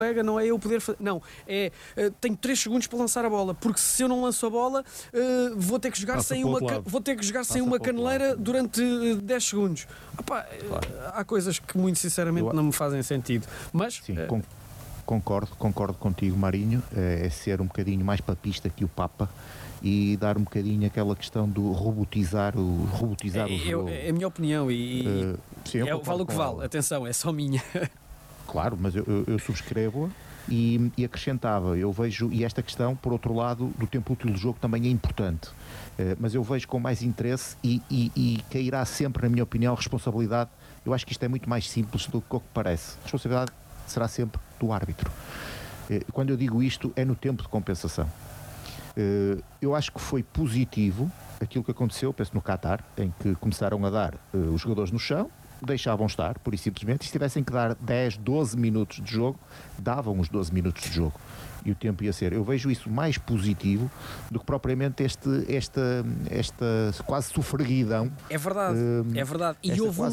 colega, não é eu poder fazer, não, tenho 3 segundos para lançar a bola, porque se eu não lanço a bola, vou ter que jogar sem uma caneleira durante 10 segundos. Opa, claro. Há coisas que muito sinceramente não me fazem sentido, mas... Sim, concordo contigo, Marinho, é ser um bocadinho mais papista que o Papa e dar um bocadinho aquela questão do robotizar o jogo. É a minha opinião sim, vale o que vale, atenção, é só minha. Claro, mas eu subscrevo-a e acrescentava, eu vejo, e esta questão, por outro lado, do tempo útil do jogo também é importante, mas eu vejo com mais interesse e cairá sempre, na minha opinião, a responsabilidade. Eu acho que isto é muito mais simples do que o que parece. A responsabilidade será sempre do árbitro. Quando eu digo isto, é no tempo de compensação. Eu acho que foi positivo aquilo que aconteceu, penso no Qatar, em que começaram a dar os jogadores no chão, deixavam estar, pura e simplesmente, e se tivessem que dar 10, 12 minutos de jogo, davam os 12 minutos de jogo. E o tempo ia ser. Eu vejo isso mais positivo do que propriamente esta quase sofreguidão. É verdade. E houve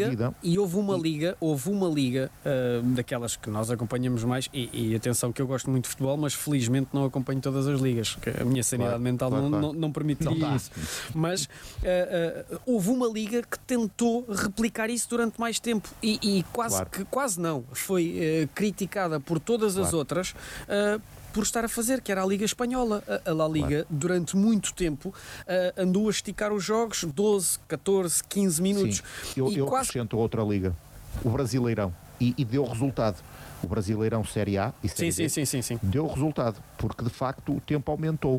uma liga daquelas que nós acompanhamos mais, e atenção que eu gosto muito de futebol, mas felizmente não acompanho todas as ligas, que a minha sanidade mental não permitiria isso. Mas houve uma liga que tentou replicar isso durante mais tempo e quase não. Foi criticada por todas as outras por estar a fazer, que era a Liga Espanhola. A La Liga, durante muito tempo, andou a esticar os jogos 12, 14, 15 minutos. Sim. Eu acrescento outra liga, o Brasileirão, e deu resultado. O Brasileirão Série A e Série B sim. Deu resultado, porque de facto o tempo aumentou.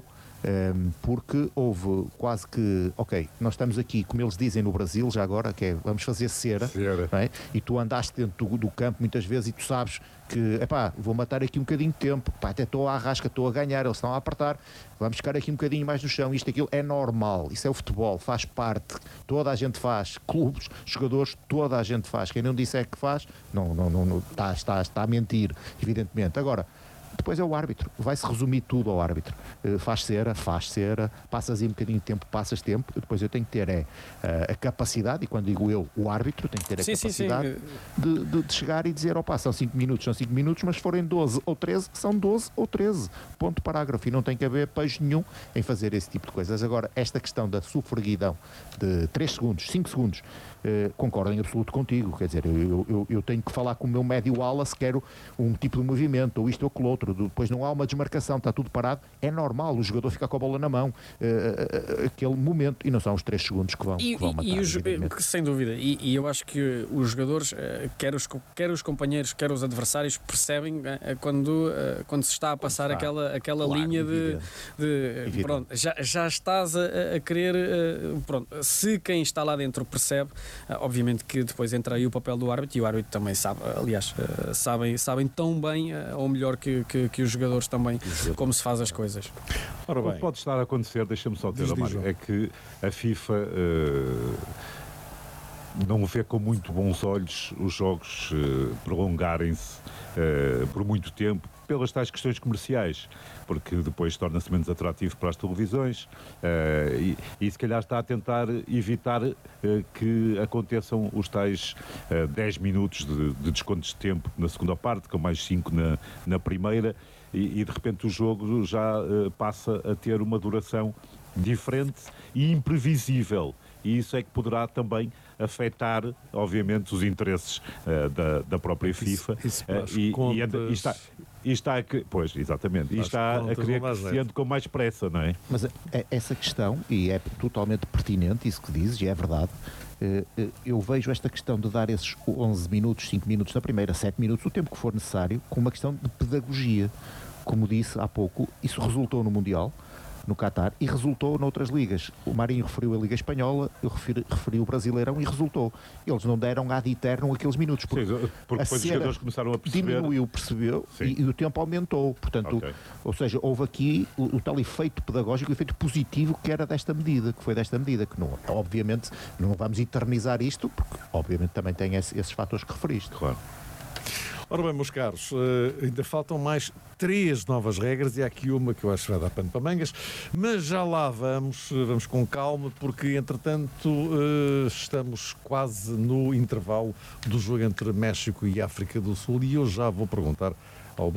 Porque houve quase que, nós estamos aqui, como eles dizem no Brasil, já agora, que é, vamos fazer cera. Não é? E tu andaste dentro do campo muitas vezes e tu sabes que, vou matar aqui um bocadinho de tempo, até estou à arrasca, estou a ganhar, eles estão a apertar, vamos ficar aqui um bocadinho mais no chão, isto, aquilo, é normal, isso é o futebol, faz parte, toda a gente faz, clubes, jogadores, toda a gente faz, quem não disser que faz, não está a mentir, evidentemente. Agora, depois é o árbitro, vai-se resumir tudo ao árbitro. Faz cera, passas aí um bocadinho de tempo, passas tempo, depois eu tenho que ter a capacidade, e quando digo eu, o árbitro tem que ter a capacidade de chegar e dizer, são 5 minutos, mas se forem 12 ou 13, são 12 ou 13, ponto parágrafo, e não tem que haver peixe nenhum em fazer esse tipo de coisas. Agora, esta questão da sofreguidão de 3 segundos, 5 segundos, concordo em absoluto contigo, quer dizer, eu tenho que falar com o meu médio ala se quero um tipo de movimento, ou isto ou aquilo outro, depois não há uma desmarcação, está tudo parado, é normal, o jogador fica com a bola na mão, aquele momento, e não são os 3 segundos que vão matar. Sem dúvida, e eu acho que os jogadores, quer os companheiros, quer os adversários, percebem quando se está a passar aquela claro, linha de pronto, já estás a querer, pronto, se quem está lá dentro percebe, obviamente que depois entra aí o papel do árbitro, e o árbitro também sabe, aliás, sabem tão bem, ou melhor que os jogadores também, como se faz as coisas. Ora bem, o que pode estar a acontecer, deixa-me só dizer, Mário, é que a FIFA não vê com muito bons olhos os jogos prolongarem-se por muito tempo, pelas tais questões comerciais, porque depois torna-se menos atrativo para as televisões, e se calhar está a tentar evitar que aconteçam os tais 10 minutos de descontos de tempo na segunda parte, com mais 5 na primeira, e de repente o jogo já passa a ter uma duração diferente e imprevisível. E isso é que poderá também afetar, obviamente, os interesses da própria FIFA. Está a querer que se ande com mais pressa, não é? Mas essa questão, e é totalmente pertinente isso que dizes, e é verdade, eu vejo esta questão de dar esses 11 minutos, 5 minutos na primeira, 7 minutos, o tempo que for necessário, com uma questão de pedagogia. Como disse há pouco, isso resultou no Mundial, no Qatar, e resultou noutras ligas. O Marinho referiu a Liga Espanhola, eu referi o Brasileirão, e resultou. Eles não deram ad eternum aqueles minutos, porque depois os jogadores começaram a perceber. Percebeu, e o tempo aumentou. Portanto, ou seja, houve aqui o tal efeito pedagógico, o efeito positivo que era desta medida, que foi desta medida, que não, obviamente não vamos eternizar isto, porque obviamente também tem esses fatores que referiste. Claro. Ora bem, meus caros, ainda faltam mais 3 novas regras, e há aqui uma que eu acho que vai dar pano para mangas, mas já lá vamos com calma, porque entretanto estamos quase no intervalo do jogo entre México e África do Sul, e eu já vou perguntar